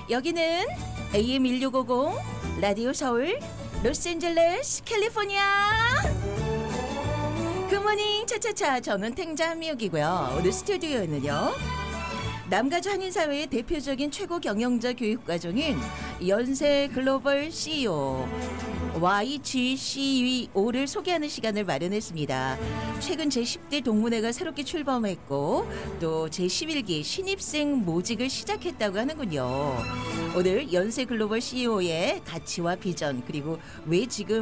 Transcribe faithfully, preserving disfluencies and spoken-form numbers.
여기는 에이엠 일육오공 라디오 서울 로스앤젤레스 캘리포니아. 굿모닝 차차차. 저는 탱자 한미옥이고요. 오늘 스튜디오에는요 남가주 한인사회의 대표적인 최고 경영자 교육과정인 연세 글로벌 씨이오 와이지씨이오를 소개하는 시간을 마련했습니다. 최근 제십 대 동문회가 새롭게 출범했고 또 제십일 기 신입생 모직을 시작했다고 하는군요. 오늘 연세 글로벌 씨이오의 가치와 비전 그리고 왜 지금